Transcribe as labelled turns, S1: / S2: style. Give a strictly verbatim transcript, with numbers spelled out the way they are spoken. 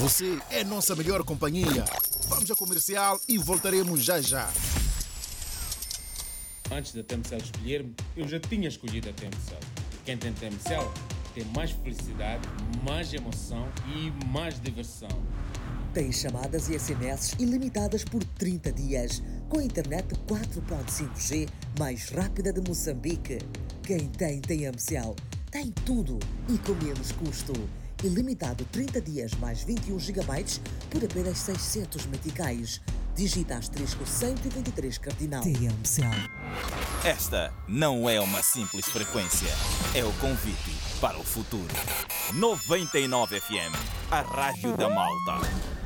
S1: Você é nossa melhor companhia. Vamos ao comercial e voltaremos já já.
S2: Antes da T M C L escolher-me, eu já tinha escolhido a T M C L. Quem tem T M C L tem mais felicidade, mais emoção e mais diversão.
S3: Tem chamadas e S M S ilimitadas por trinta dias, com a internet quatro ponto cinco G mais rápida de Moçambique. Quem tem T M C L tem tudo e com menos custo. Ilimitado trinta dias mais vinte e um gigabytes por apenas seiscentos meticais. Digita asterisco cento e vinte e três cardinal. T M C L.
S4: Esta não é uma simples frequência, é o convite para o futuro. noventa e nove F M, a rádio da Malta.